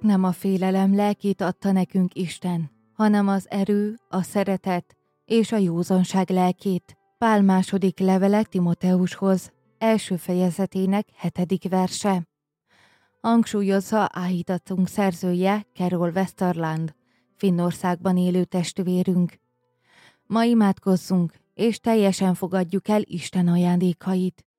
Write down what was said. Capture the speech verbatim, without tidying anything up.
Nem a félelem lelkét adta nekünk Isten, hanem az erő, a szeretet és a józanság lelkét. Pál második levele Timoteushoz, első fejezetének hetedik verse. Hangsúlyozza áhítatunk szerzője Carol Westerland, Finnországban élő testvérünk. Ma imádkozzunk, és teljesen fogadjuk el Isten ajándékait.